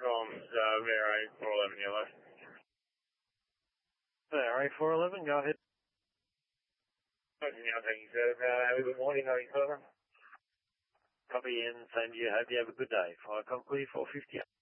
Comms, Air 411 Yellow. Air 411, go ahead. Thank you, sir. Have a good morning. How are you, sir? Copy in, same to you. Hope you have a good day. 5 Conclave 450.